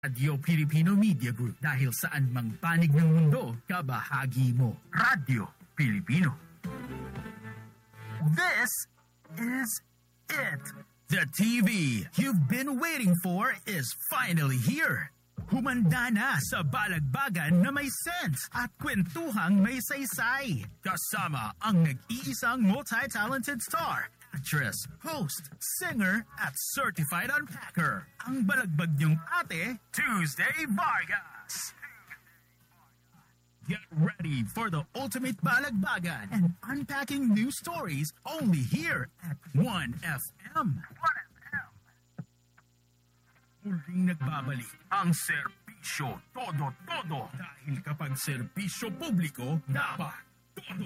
Radio Filipino Media Group dahil saan mang panig ng mundo, kabahagi mo. Radio Filipino. This is it. The TV you've been waiting for is finally here. Humanda na sa balagbagan na may sense at kwentuhang may saysay. Kasama ang nag-iisang multi-talented star, actress, host, singer, at certified unpacker. Ang balagbag niyong ate, Tuesday Vargas. Get ready for the ultimate balagbagan and unpacking new stories only here at 1FM. 1FM. Muling nagbabalik ang serbisyo todo-todo. Dahil kapag serbisyo publiko, dapat todo.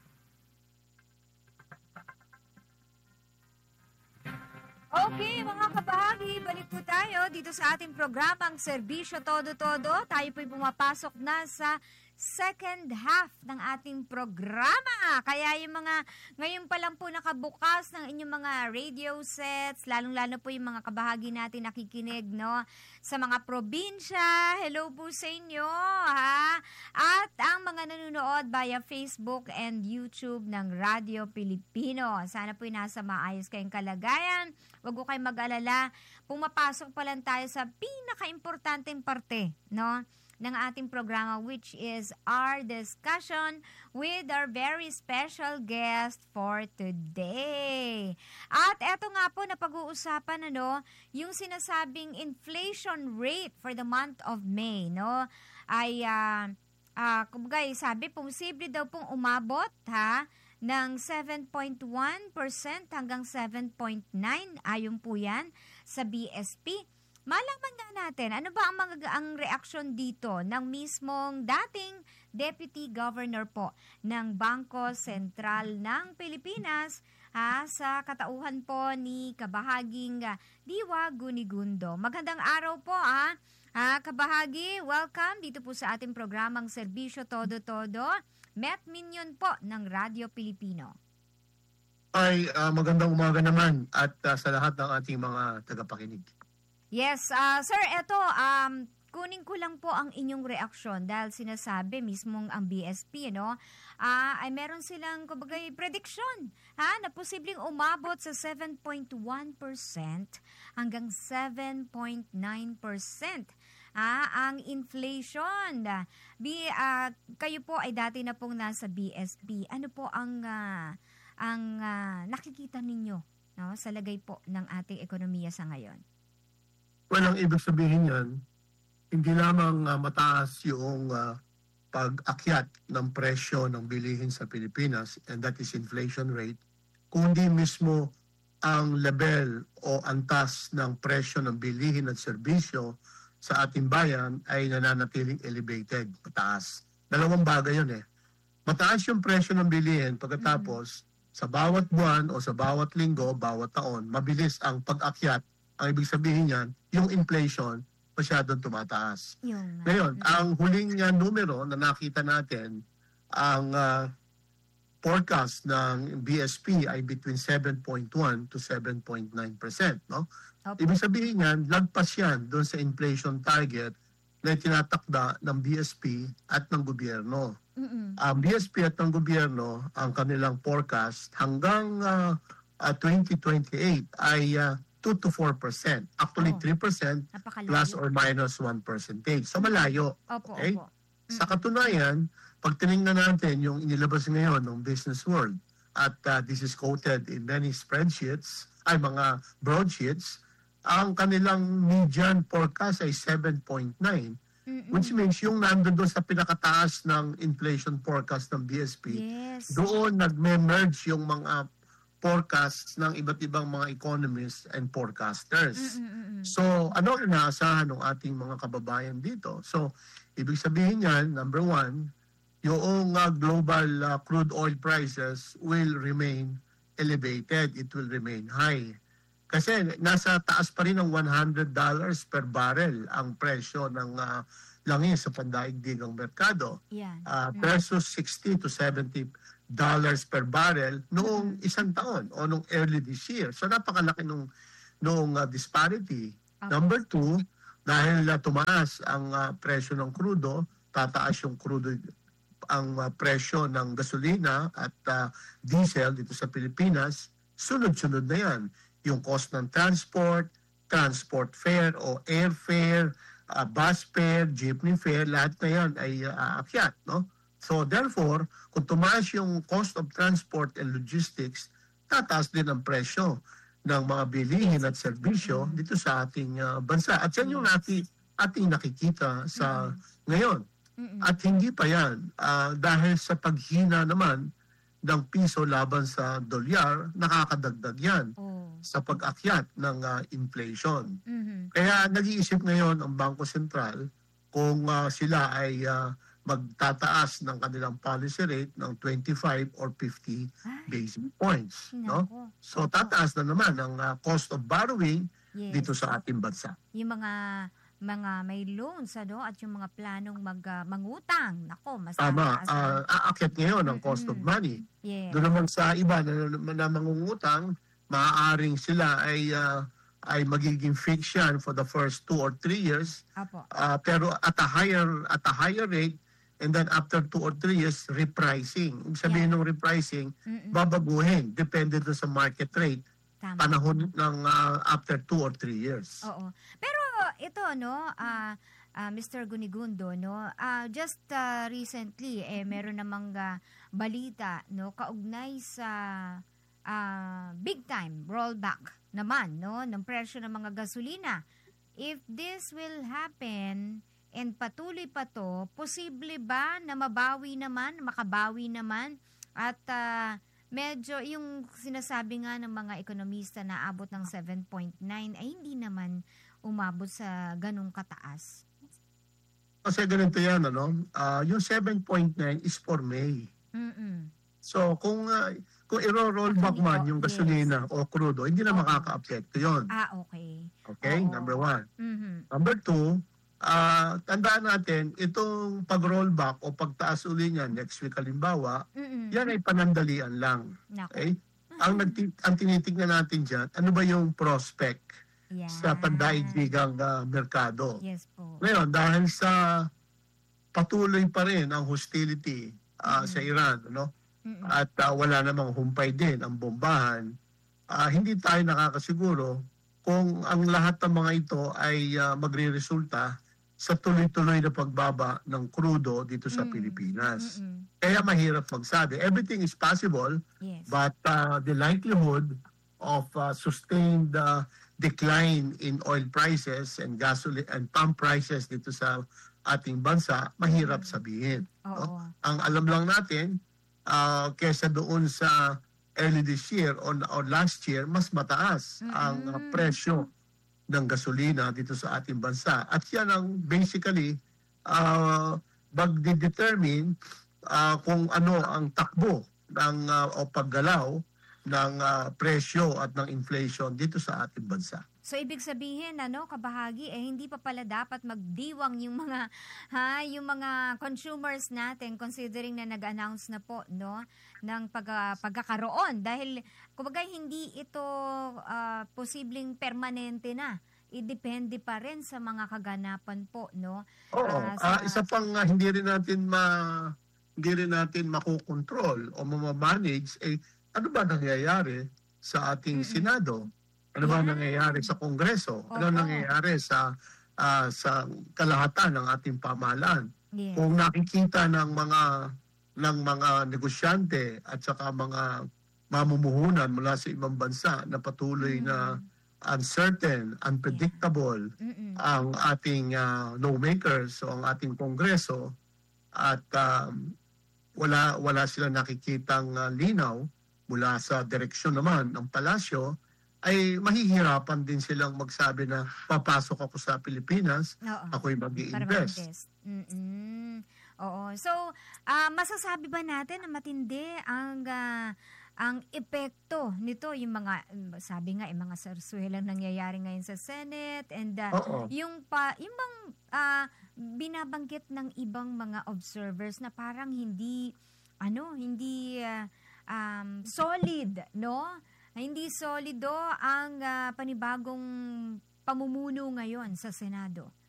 Okay, mga kabahagi, balik po tayo dito sa ating programang Serbisyo Todo-Todo. Tayo po'y pumapasok na sa second half ng ating programa. Kaya yung mga, ngayon pa lang po nakabukas ng inyong mga radio sets, lalong-lalo po yung mga kabahagi natin nakikinig, no? Sa mga probinsya, hello po sa inyo, ha? At ang mga nanonood via Facebook and YouTube ng Radio Pilipino. Sana po'y nasa maayos kayong kalagayan. Huwag ko kayong mag-alala. Pumapasok pa lang tayo sa pinaka-importanteng parte, no? Ng ating programa, which is our discussion with our very special guest for today. At eto nga po na pag-uusapan, yung sinasabing inflation rate for the month of May, no? Ay, kumbaga, sabi, posible daw pong umabot, ng 7.1% hanggang 7.9%, ayon po yan sa BSP. Malaman nga natin, ano ba ang reaksyon dito ng mismong dating Deputy Governor po ng Bangko Sentral ng Pilipinas sa katauhan po ni kabahaging Diwa Gunigundo. Magandang araw po kabahagi, welcome dito po sa ating programang Serbisyo Todo-Todo. Met Minion po ng Radio Pilipino. Ay, magandang umaga naman at sa lahat ng ating mga tagapakinig. Yes, sir, eto, kunin ko lang po ang inyong reaksyon dahil sinasabi mismong ang BSP, ay meron silang, kumbaga, prediction, na posibleng umabot sa 7.1% hanggang 7.9%. Ang inflation. Kayo po ay dati na pong nasa BSP. Ano po ang nakikita ninyo, sa lagay po ng ating ekonomiya sa ngayon? Well, ang ibig sabihin yan, hindi lamang mataas yung pag-akyat ng presyo ng bilihin sa Pilipinas, and that is inflation rate, kundi mismo ang level o antas ng presyo ng bilihin at serbisyo sa ating bayan ay nananatiling elevated, mataas. Dalawang bagay yun Mataas yung presyo ng bilihin pagkatapos sa bawat buwan o sa bawat linggo, bawat taon, mabilis ang pag-akyat. Ang ibig sabihin yan, yung inflation masyadong tumataas. Ngayon, ang huling numero na nakita natin, ang forecast ng BSP ay between 7.1 to 7.9%. No? Okay. Ibig sabihin yan, lagpas yan doon sa inflation target na tinatakda ng BSP at ng gobyerno. Ang BSP at ng gobyerno, ang kanilang forecast hanggang 2028 ay 2 to 4%. Actually, 3% plus or minus 1%. So, malayo. Okay? Sa katunayan, pag tinignan natin yung inilabas ngayon ng business world, at this is quoted in many spreadsheets, ay mga broadsheets, ang kanilang median forecast ay 7.9, which means yung nandun doon sa pinakataas ng inflation forecast ng BSP, doon nagme-merge yung mga forecasts ng iba't ibang mga economists and forecasters. So, ano ang inaasahan ng ating mga kababayan dito? So, ibig sabihin yan, number one, yung global crude oil prices will remain elevated. It will remain high. Kasi nasa taas pa rin ng $100 per barrel ang presyo ng langis sa pandaigdigang merkado. Versus 60 to 70 dollars per barrel noong isang taon o noong early this year. So napakalaki noong disparity. Number two, dahil tumaas ang presyo ng krudo, tataas yung krudo, ang presyo ng gasolina at diesel dito sa Pilipinas, sunod-sunod na yan. Yung cost ng transport fare o airfare, bus fare, jeepney fare, lahat na yan ay aakyat, no? So therefore, kung tumaas yung cost of transport and logistics, tataas din ang presyo ng mga bilihin at serbisyo dito sa ating bansa. At yan yung ating nakikita sa ngayon. At hindi pa yan, dahil sa paghina naman ng piso laban sa dolyar, nakakadagdag yan sa pag-akyat ng inflation. Kaya nag-iisip ngayon ang Bangko Sentral kung sila ay magtataas ng kanilang policy rate ng 25 or 50 basic points. No? So tataas na naman ang cost of borrowing dito sa ating bansa. Yung mga may loans at yung mga planong mangutang. Nako, mas tama. Aakyat ngayon ang cost of money. Yes. Doon naman sa iba na mangungutang, maaaring sila ay magiging fixed yan for the first 2 or 3 years. Pero at a higher rate, and then after 2 or 3 years, repricing. Ibig sabihin ng repricing, babaguhin. Depende doon sa market rate. Tama. Panahon ng after 2 or 3 years. Oo. Pero ito, Mr. Gunigundo, just recently, meron namang balita, kaugnay sa big time rollback naman, ng presyo ng mga gasolina. If this will happen and patuloy pa to, posible ba na makabawi naman at medyo yung sinasabi nga ng mga ekonomista na abot ng 7.9 ay hindi naman umabot sa ganung kataas? Kasi ganito yan, yung 7.9 is for May. So kung i-roll back man yung gasolina o crudo, hindi na makaka-apekto yun. Okay. Okay, number 1. Number 2, tandaan natin, itong pag-rollback o pagtaas uli niya next week halimbawa, yan ay panandalian lang. Okay? Ang tinitignan natin dyan, ano ba yung prospect sa pandaigdigang merkado? Yes po. Ngayon, dahil sa patuloy pa rin ang hostility sa Iran, at wala namang humpay din ang bombahan, hindi tayo nakakasiguro kung ang lahat ng mga ito ay magre-resulta sa tuloy-tuloy na pagbaba ng krudo dito sa Pilipinas. Kaya mahirap magsabi. Everything is possible, but the likelihood of sustained decline in oil prices and gasoline and pump prices dito sa ating bansa, mahirap sabihin. No? Ang alam lang natin, kesa doon sa early this year or last year, mas mataas ang presyo ng gasolina dito sa ating bansa. At yan ang basically magde-determine kung ano ang takbo ng o paggalaw ng presyo at ng inflation dito sa ating bansa. So ibig sabihin kabahagi hindi pa pala dapat magdiwang yung mga consumers natin considering na nag-announce na po ng pagkakaroon dahil kumbaga hindi ito posibleng permanente na. Idepende pa rin sa mga kaganapan po isa pang hindi rin natin makokontrol o mamamanage ano ba nangyayari sa ating Senado? Ano ba nangyayari sa Kongreso? Ano nangyayari sa kalahatan ng ating pamahalaan? Kung nakikita ng mga negosyante at saka mga mamumuhunan mula sa ibang bansa na patuloy na uncertain, unpredictable ang ating lawmakers o ang ating Kongreso at wala silang nakikitang linaw mula sa direksyon naman ng palasyo, ay mahihirapan din silang magsabi na papasok ako sa Pilipinas, ako'y mag-i-invest. Oo. So, masasabi ba natin na matindi ang epekto nito, yung mga, sabi nga, mga sarsuhelang nangyayari ngayon sa Senate, and yung binabanggit ng ibang mga observers na parang hindi solid, hindi solido ang panibagong pamumuno ngayon sa Senado.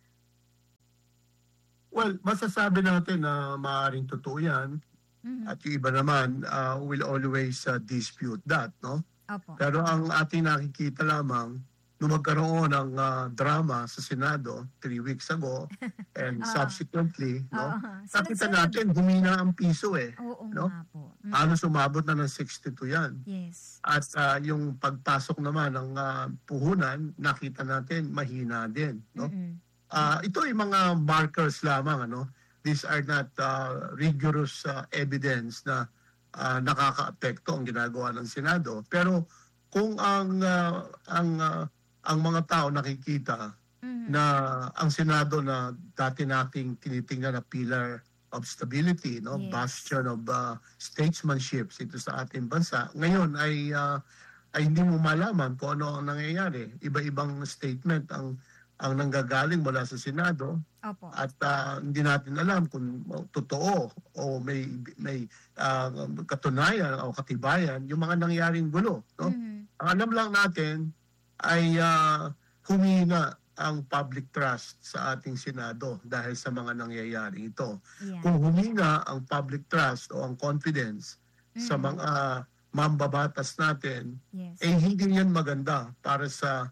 Well, masasabi natin na maaaring totoo yan. At yung iba naman will always dispute that, no? Opo. Pero ang ating nakikita lamang, nung magkaroon ng drama sa Senado 3 weeks ago and subsequently, no? Nakita natin, humina ang piso Oo no? nga po. Halos umabot na ng 62 yan. Yes. At yung pagpasok naman ng puhunan, nakita natin, mahina din, no? Ito ay mga markers lamang, ano? These are not rigorous evidence na nakakaapekto ang ginagawa ng Senado. Pero kung ang mga tao nakikita na ang Senado na dati nating tinitingnan na pillar of stability, no, bastion of statesmanship ito sa ating bansa, ngayon ay hindi mo malaman kung ano ang nangyayari. Iba-ibang statement ang nanggagaling mula sa Senado. Opo. At hindi natin alam kung totoo o may katunayan o katibayan yung mga nangyaring gulo, no? Ang alam lang natin ay humina ang public trust sa ating Senado dahil sa mga nangyayari ito. Yeah. Kung humina ang public trust o ang confidence sa mga mambabatas natin, hindi yan maganda para sa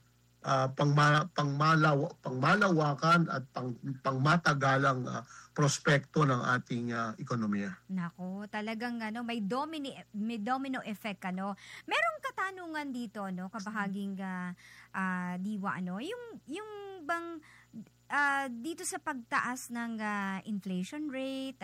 pangmalawakan at pangmatagalang prospekto ng ating ekonomiya. Nako, talagang may domino effect Merong katanungan dito kabahaging Diwa yung bang dito sa pagtaas ng inflation rate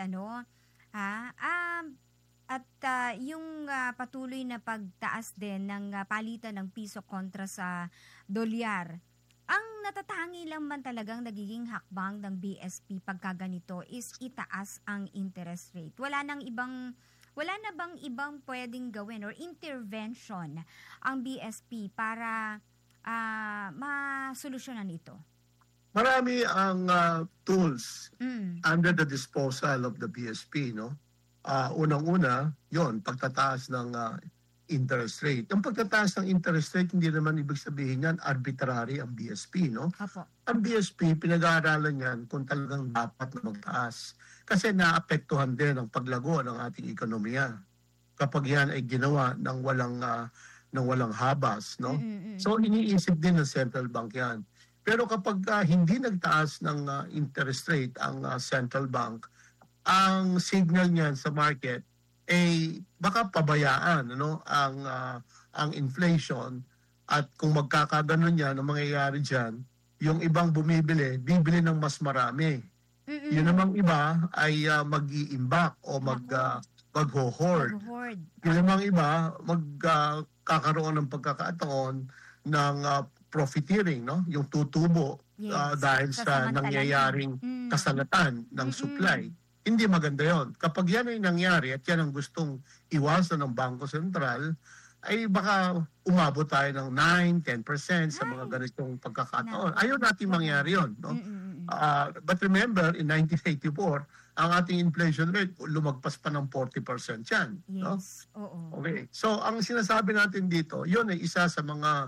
at yung patuloy na pagtaas din ng palitan ng piso kontra sa dolyar. Ang natatangi lang man talagang nagiging hakbang ng BSP pagkaganito is itaas ang interest rate. Wala na bang ibang pwedeng gawin or intervention ang BSP para masolusyonan ito? Marami ang tools under the disposal of the BSP, no? Unang-una, yon pagtataas ng interest rate. Ang pagtataas ng interest rate, hindi naman ibig sabihin yan arbitrary ang BSP, no? Apo. Ang BSP, pinag-aaralan yan kung talagang dapat na magtaas. Kasi naapektuhan din ang paglago ng ating ekonomiya kapag yan ay ginawa ng walang habas, no? So, iniisip din ng central bank yan. Pero kapag hindi nagtaas ng interest rate ang central bank, ang signal niyan sa market ay baka pabayaan ang inflation, at kung magkakaganon yan, ang mangyayari diyan, yung ibang bibili ng mas marami. Yun namang iba ay mag-iimbak o mag-hoard. Yun namang iba magkakaroon ng pagkakataon ng profiteering, no? Yung tutubo dahil sa nangyayaring kasalatan ng supply. Hindi maganda yon. Kapag yan ay nangyari at yan ang gustong iwasan ng Bangko Sentral, ay baka umabot tayo ng 9-10% sa mga ganitong pagkakataon. Ayaw natin mangyari yon, no? But remember, in 1984, ang ating inflation rate lumagpas pa ng 40% yan. No? Okay. So, ang sinasabi natin dito, yun ay isa sa mga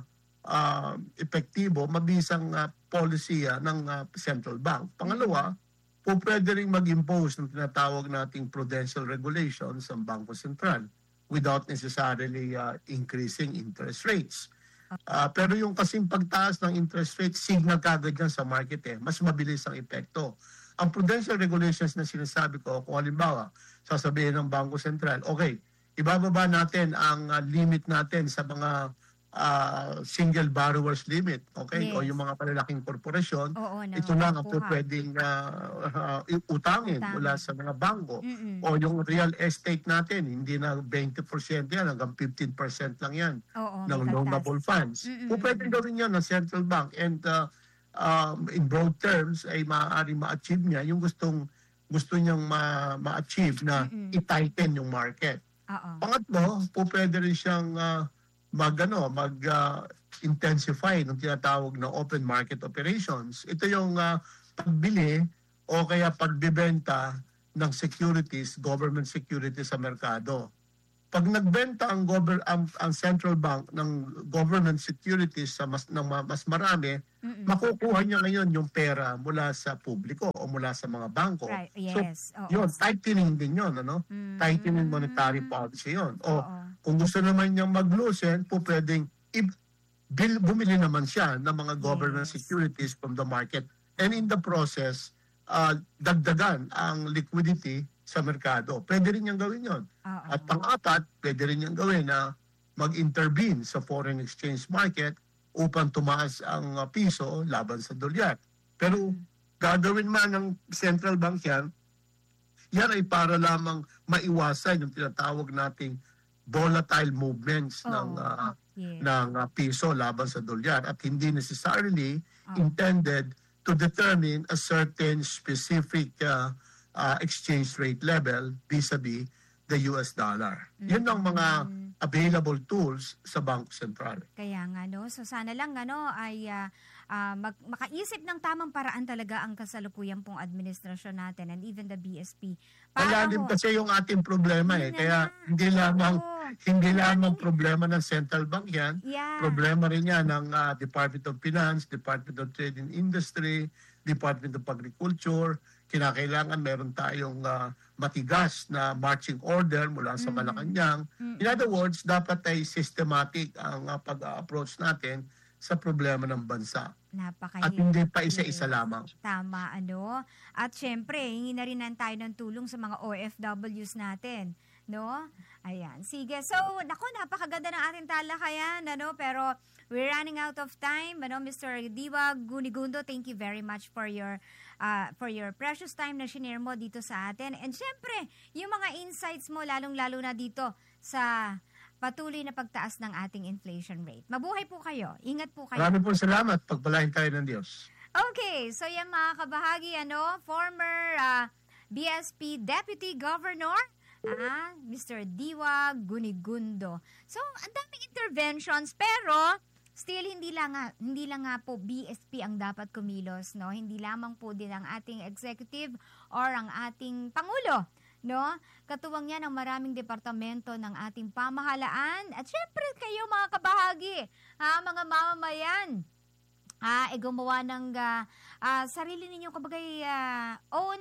epektibo, mabisang polisiya ng central bank. Pangalawa, po pwede rin mag-impose ng tinatawag nating prudential regulations ang Bangko Sentral without necessarily increasing interest rates. Pero yung kasing pagtaas ng interest rate, signal kagad yan sa market mas mabilis ang epekto. Ang prudential regulations na sinasabi ko, kung halimbawa, sasabihin ng Bangko Sentral, okay, ibababa natin ang limit natin sa mga single borrowers limit, okay? O yung mga palalaking korporasyon, ito lang ang pwedeng utangin mula sa mga bangko. O yung real estate natin, hindi na 20% yan, hanggang 15% lang yan ng loanable funds. Pwedeng gawin yan ng central bank, and in broad terms ay maaari ma-achieve niya yung gusto niyang ma-achieve na i-tighten yung market. Pangatlo, pwede rin siyang mag-intensify ng tinatawag na open market operations. Ito yung pagbili o kaya pagbibenta ng securities, government securities sa merkado. pag nagbenta ang central bank ng government securities sa mas marami, makukuha niya ngayon yung pera mula sa publiko o mula sa mga bangko. Right. Yes. So, yun, tightening din yun, ano? Tightening monetary policy yun. O, kung gusto naman niyang mag-loosen, pwedeng bumili naman siya ng mga government securities from the market. And in the process, dagdagan ang liquidity sa merkado. Pwede rin niyang gawin yun. At pang-apat, pwede rin niyang gawin na mag-intervene sa foreign exchange market upang tumaas ang piso laban sa dolyar. Pero gagawin man ng central bank yan ay para lamang maiwasan yung tinatawag nating volatile movements ng piso laban sa dolyar at hindi necessarily intended to determine a certain specific exchange rate level vis-a-vis the US dollar. Yun ang mga available tools sa Bangko Sentral. Kaya nga, no? So sana lang ay makaisip ng tamang paraan talaga ang kasalukuyan pong administrasyon natin and even the BSP. Malalim kasi yung ating problema Kaya hindi lamang problema ng central bank yan. Yeah. Problema rin yan ng Department of Finance, Department of Trade and Industry, Department of Agriculture. Kinakailangan meron tayong matigas na marching order mula sa Malacanang. In other words, dapat ay systematic ang pag-approach natin sa problema ng bansa. At hindi pa isa-isa lamang. Tama, At syempre, hingi na rin tayo ng tulong sa mga OFWs natin. No? Ayan. Sige. So, napakaganda ng ating talakayan, pero we're running out of time. Mr. Diwa Gunigundo, thank you very much for your precious time na shinare mo dito sa atin. And syempre, yung mga insights mo, lalong-lalo na dito sa patuloy na pagtaas ng ating inflation rate. Mabuhay po kayo. Ingat po kayo. Maraming po salamat. Pagpalain tayo ng Diyos. Okay. So, yan mga kabahagi, former BSP Deputy Governor, Mr. Diwa Gunigundo. So, ang daming interventions, pero still hindi lang nga po BSP ang dapat kumilos, no? Hindi lamang po din ang ating executive or ang ating pangulo, no? Katuwang yan ang maraming departamento ng ating pamahalaan at syempre kayo mga kabahagi, mga mamamayan. Gumawa ng sarili ninyo own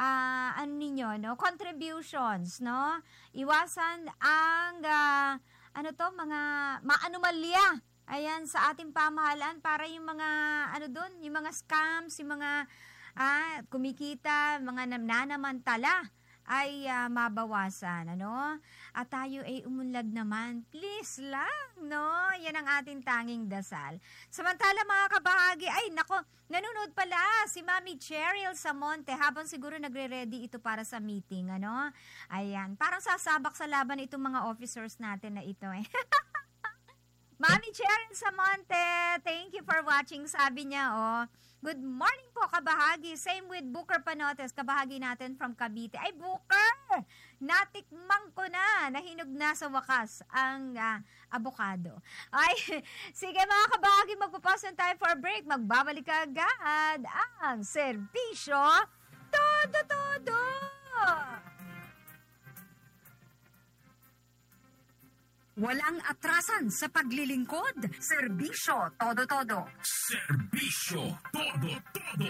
contributions, no? Iwasan ang mga maanomalya sa ating pamahalaan para yung mga yung mga scams, yung mga kumikita, mga nanamantala ay mabawasan, At tayo ay umunlad naman, please lang, no? Yan ang ating tanging dasal. Samantala mga kabahagi, nanonood pala si Mami Cheryl Samonte habang siguro nagre-ready ito para sa meeting, Ayan, parang sasabak sa laban itong mga officers natin na ito, Mami Cheryl Samonte, thank you for watching, sabi niya, Good morning po, kabahagi. Same with Booker Panotes, kabahagi natin from Cavite. Ay, Booker! Natikmang ko na. Nahinog na sa wakas ang avocado. Ay, sige mga kabahagi, magpapasan tayo for a break. Magbabalik agad ang serbisyo todo-todo. Walang atrasan sa paglilingkod. Serbisyo todo-todo. Serbisyo todo-todo.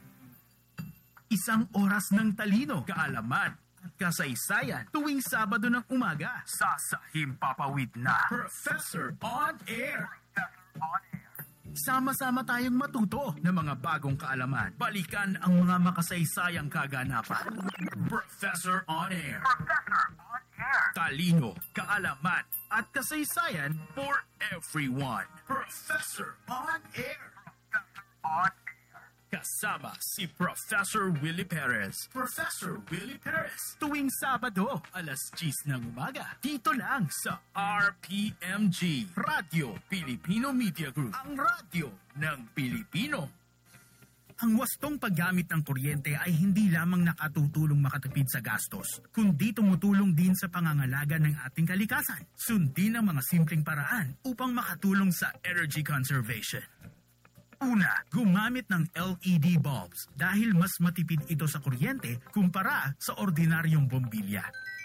Isang oras ng talino, kaalaman at kasaysayan tuwing Sabado ng umaga sa Himpapawid na Professor on Air. Sama-sama tayong matuto ng mga bagong kaalaman. Balikan ang mga makasaysayang kaganapan. Professor on Air. Professor on Air. Talino, kaalaman at kasaysayan for everyone. Professor on Air. On Air. Kasama si Professor Willie Perez. Professor Willie Perez. Tuwing Sabado, alas 10 ng umaga. Dito lang sa RPMG, Radio Filipino Media Group. Ang radyo ng Pilipino. Ang wastong paggamit ng kuryente ay hindi lamang nakatutulong makatipid sa gastos, kundi tumutulong din sa pangangalaga ng ating kalikasan. Sundin ang mga simpleng paraan upang makatulong sa energy conservation. Una, gumamit ng LED bulbs dahil mas matipid ito sa kuryente kumpara sa ordinaryong bombilya.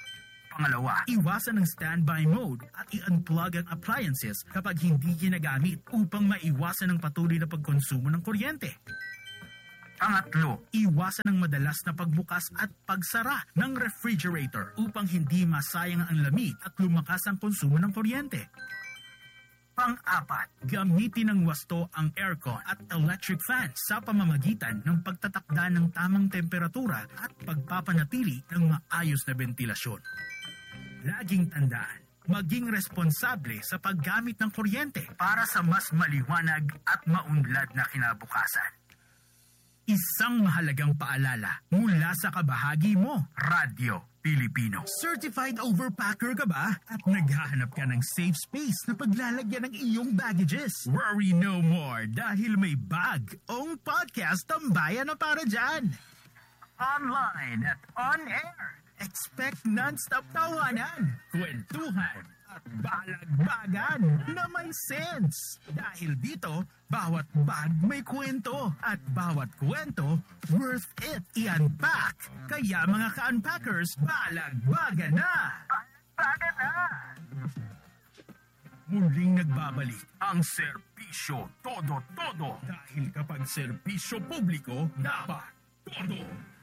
Pangalawa, iwasan ng standby mode at i-unplug ang appliances kapag hindi ginagamit upang maiwasan ang patuloy na pagkonsumo ng kuryente. Pangatlo, iwasan ang madalas na pagbukas at pagsara ng refrigerator upang hindi masayang ang lamig at lumakas ang konsumo ng kuryente. Pang-apat, gamitin ng wasto ang aircon at electric fan sa pamamagitan ng pagtatakda ng tamang temperatura at pagpapanatili ng maayos na ventilasyon. Laging tandaan, maging responsable sa paggamit ng kuryente para sa mas maliwanag at maunlad na kinabukasan. Isang mahalagang paalala mula sa kabahagi mo, Radyo Pilipino. Certified overpacker ka ba? At naghahanap ka ng safe space na paglalagyan ng iyong baggages? Worry no more dahil may bagong podcast ang bayan na para dyan. Online at on-air. Expect non-stop tawanan, kwentuhan, at balagbagan na may sense. Dahil dito, bawat bag may kwento at bawat kwento worth it i-unpack. Kaya mga ka-unpackers, balagbagan na! Balagbagan na! Muling nagbabalik ang serbisyo todo-todo. Dahil kapag serbisyo publiko, dapat todo.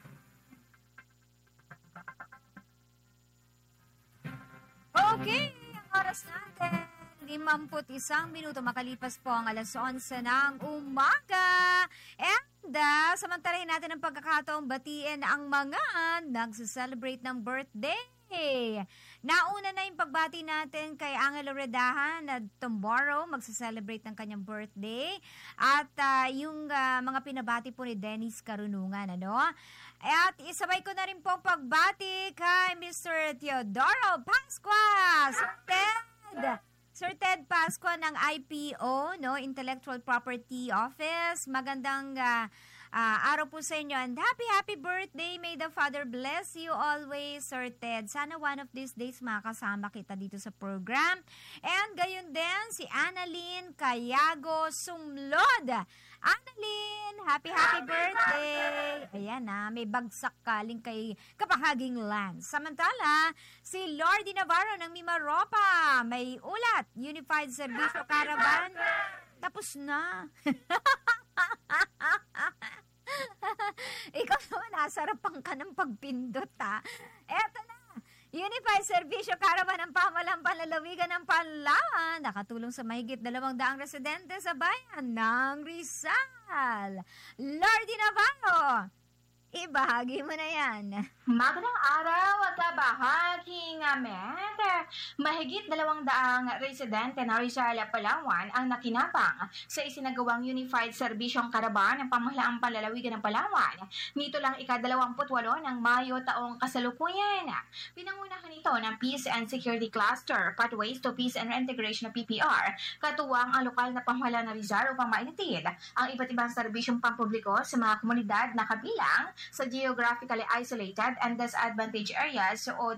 Okay, ang oras natin, 51 minuto makalipas po ang alas 11 ng umaga. And samantalahin natin ang pagkakataong batiin ang mga nagse-celebrate ng birthday. Nauna na yung pagbati natin kay Angelo Redahan na tomorrow magse-celebrate ng kanyang birthday. At yung mga pinabati po ni Dennis Karunungan, ano? At isabay ko na rin po ang pagbati kay Mr. Teodoro Pascua, Sir Ted Pascua ng IPO, no, Intellectual Property Office. Magandang araw po sa inyo and happy birthday. May the Father bless you always, Sir Ted. Sana one of these days makasama kita dito sa program. And gayon din si Annalyn Cayago Sumlod. Annalyn, happy birthday. Ayan may bagsak kaling kay Kapahaging Lance. Samantala, si Lordy Navarro ng Mimaropa, may ulat, Unified Servicio Caravan, tapos na. Ikaw naman, nasarapan ka ng pagpindot, ha? Eto na, Unified Servicio Caravan ng pamahalang panlalawigan ng Palawan, nakatulong sa mahigit 200 residente sa bayan ng Rizal. Lordy Navarro, ibahagi mo na yan. Magandang araw at kabahaging Met. Mahigit 200 residente ng Rizal, Palawan ang nakinabang sa isinagawang Unified Servisyong Caravan ng pamahalaang panlalawigan ng Palawan. Nito lang ika-28 ng Mayo taong kasalukuyan. Pinangunahan ito ng Peace and Security Cluster, Pathways to Peace and Reintegration ng PPR, katuwang ang lokal na pamahalaan ng Rizal upang mainatid ang iba't ibang serbisyong pampubliko sa mga komunidad na kabilang sa Geographically Isolated and Disadvantaged Areas o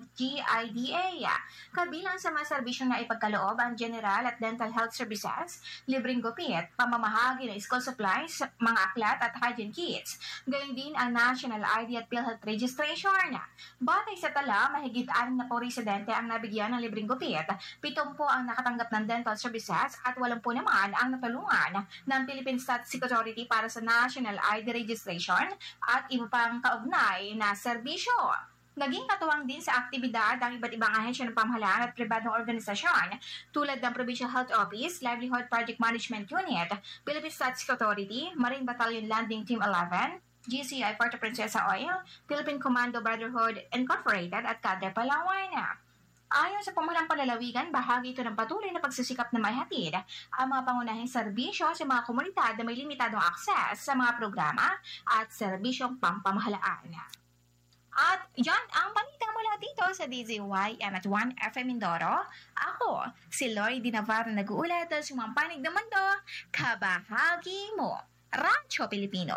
GIDA. Kabilang sa mga serbisyong na ipagkaloob ang general at dental health services, libreng gupit, pamamahagi ng school supplies, mga aklat at hygiene kits. Gayon din ang National ID at PhilHealth Registration. Batay sa tala, mahigit 6 na po residente ang nabigyan ng libreng gupit, 7 ang nakatanggap ng dental services at 80 naman ang natulungan ng Philippine Statistics Authority para sa National ID Registration at iba pang kaugnay na serbisyo. Naging katuwang din sa aktibidad ang iba't ibang ahensya ng pamahalaan at pribadong organisasyon tulad ng Provincial Health Office, Livelihood Project Management Unit, Philippine Statistics Authority, Marine Battalion Landing Team 11, GCI Puerto Princesa Oil, Philippine Commando Brotherhood Incorporated at Cadre Palawan. Ayon sa pamahalang palalawigan, bahagi ito ng patuloy na pagsisikap na maihatid ang mga pangunahing serbisyo sa mga komunidad na may limitadong akses sa mga programa at serbisyong pampamahalaan. At yan ang balita mula dito sa DZYM at 1FM Mindoro. Ako, si Lordy Navarro nag-uulat sa mga panig ng mundo, kabahagi mo, Radyo Pilipino.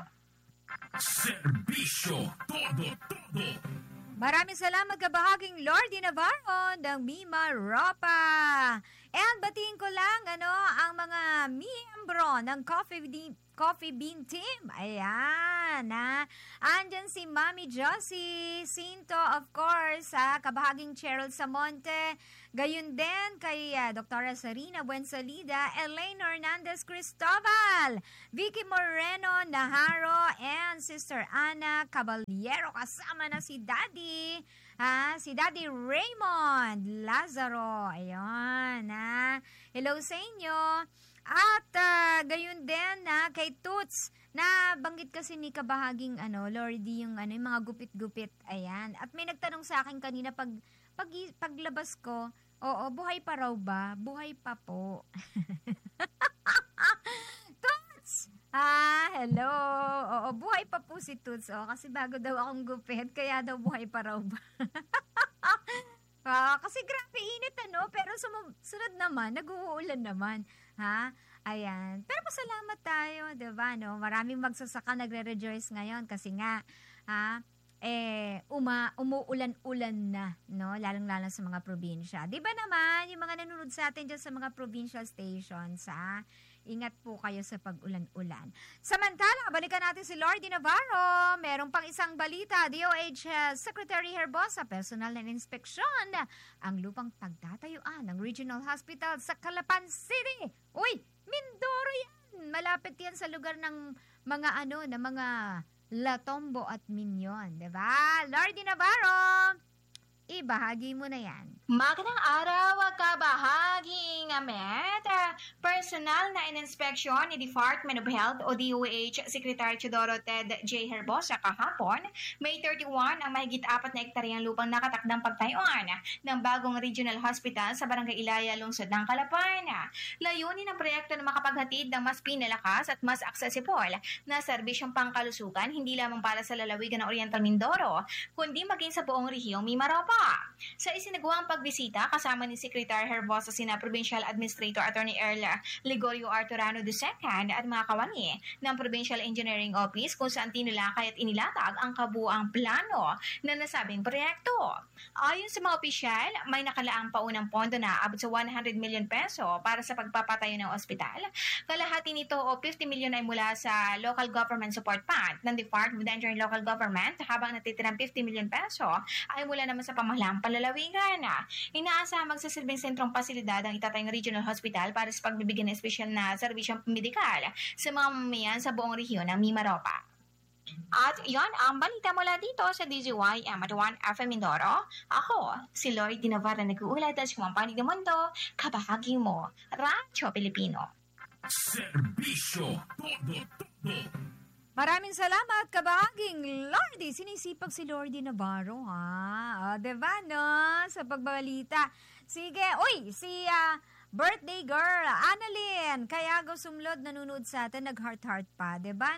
Serbisyo todo-todo. Maraming salamat kabahaging Lordy Navarro ng Mimaropa. And batiin ko lang ang mga miyembro ng Coffee Bean Team. Ayan, andyan si Mami Josie Cinto, of course, kabahaging Cheryl Samonte, gayon din kay Dr. Sarina Buensalida, Elaine Hernandez Cristobal, Vicky Moreno Naharo, and Sister Ana Caballero, kasama na si Daddy, si Daddy Raymond Lazaro. Ayun, hello sa inyo. At gayon din kay Toots, na banggit kasi ni kabahaging Lordy, yung yung mga gupit-gupit. Ayan. At may nagtanong sa akin kanina paglabas ko, oo, buhay pa raw ba? Buhay pa po. Toots! Hello. Oo, buhay pa po si Toots. Kasi bago daw akong gupit, kaya daw buhay pa raw ba? Kasi grabe init pero sunod naman, nag-uulan naman. Ayan. Pero pasalamat tayo, diba, Maraming magsasaka nagre-rejoice ngayon kasi nga, umuulan-ulan na, Lalong-lalo sa mga probinsya. Diba naman, yung mga nanonood sa atin dyan sa mga provincial stations, Ingat po kayo sa pag-ulan-ulan. Samantala, balikan natin si Lordy Navarro. Meron pang isang balita. DOH Secretary Herbosa, personal na inspeksyon ang lupang pagtatayuan ng Regional Hospital sa Calapan City. Uy, Mindoro yan. Malapit yan sa lugar ng mga mga Latombo at Minyon. Diba? Lordy Navarro, ibahagi mo na yan. Magandang araw, kabahaging Amet. Personal na inspeksyon ni Department of Health o DOH Secretary Teodoro Ted J. Herbosa kahapon, May 31, ang mahigit 4 na ektaryang lupang nakatakdang pagtayuan ng bagong regional hospital sa Barangay Ilaya, lungsod ng Calapan. Layunin ng proyekto na makapaghatid ng mas pinalakas at mas accessible na serbisyong pangkalusugan hindi lamang para sa lalawigan ng Oriental Mindoro, kundi maging sa buong rehiyong Mimaropa. Sa isinagawang pagbisita kasama ni Secretary Herbosa sina Provincial Administrator Attorney Earl Ligorio Arturano II at mga kawani ng Provincial Engineering Office kung saan tinulakay at inilatag ang kabuuang plano na nasabing proyekto. Ayon sa mga opisyal, may nakalaang paunang pondo na abot sa 100 million peso para sa pagpapatayo ng ospital. Kalahati nito o 50 million ay mula sa Local Government Support Fund ng Department of Interior and Local Government, habang natitirang 50 million peso ay mula naman sa pamahalaang palalawigan. Inaasahang magsasilbing sentrong pasilidad ang itatayong regional hospital para sa pagbibigyan ng espesyal na serbisyong medikal sa mga mamamayan sa buong rehiyon ng Mimaropa. At yon ang balita mula dito sa DZYM at 1 FM Mindoro. Ako, si Lordy Navarro, nag-uulat at sumampanig ng mundo, kabahagi mo, Radyo Pilipino. Serbisyo todo-todo. Maraming salamat, kabahaging Lordy. Sinisipag si Lordy Navarro, diba, sa pagbabalita. Sige, si birthday girl, Annalyn, Kayagaw Sumlod, nanonood sa atin, nag-heart-heart pa, diba,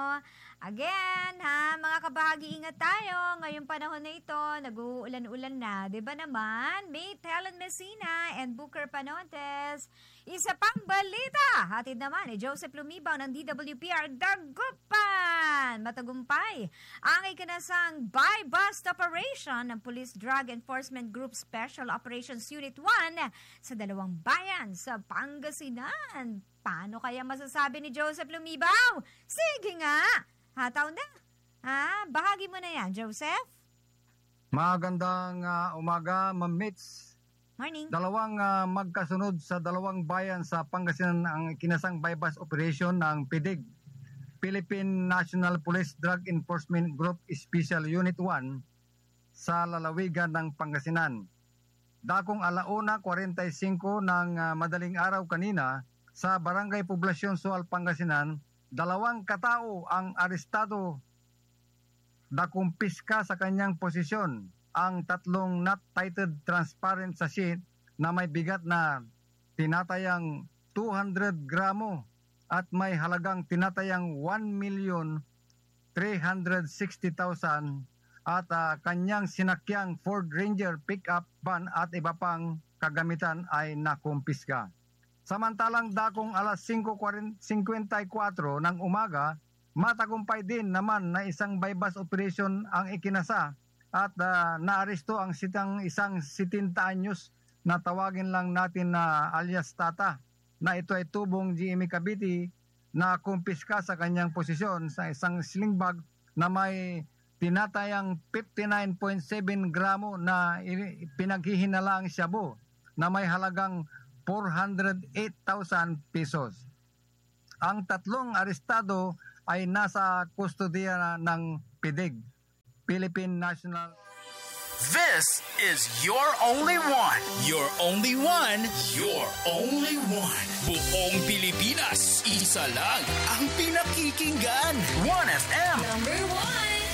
Again, mga kabahagi, ingat tayo. Ngayong panahon na ito, nag-uulan-ulan na, diba naman? May Helen Messina and Booker Panontes. Isa pang balita, hatid naman ni Joseph Lumibaw ng DWPR Dagupan. Matagumpay ang ikinasang buy-bust operation ng Police Drug Enforcement Group Special Operations Unit 1 sa dalawang bayan sa Pangasinan. Paano kaya masasabi ni Joseph Lumibaw? Sige nga, hataw na. Bahagi mo na yan, Joseph. Magandang umaga, Ma'am Mitz. Morning. Dalawang magkasunod sa dalawang bayan sa Pangasinan ang kinasang buy-bust operation ng PDIG, Philippine National Police Drug Enforcement Group Special Unit 1 sa lalawigan ng Pangasinan. Dakong 1:45 ng madaling araw kanina sa Barangay Poblasyon Sual, Pangasinan, 2 katao ang arestado. Nakumpiska sa kanyang posisyon ang 3 not titled transparent sachet na may bigat na tinatayang 200 gramo at may halagang tinatayang 1,360,000 at kanyang sinakyang Ford Ranger pickup van at iba pang kagamitan ay nakumpiska. Samantalang dakong 5:54 ng umaga, matagumpay din naman na isang buy-bust operation ang ikinasa at naaresto ang isang 70 anyos na tawagin lang natin na alias Tata, na ito ay tubong GMA Cavite na kumpiska sa kanyang posisyon sa isang sling bag na may tinatayang 59.7 gramo na pinaghihinalaang shabu na may halagang 408,000 pesos. Ang tatlong arestado ay nasa kustodiya ng PDEG, Philippine National. This is your only one. Your only one. Your only one. Buong Pilipinas, isa lang ang pinakikinggan. 1FM. Number 1.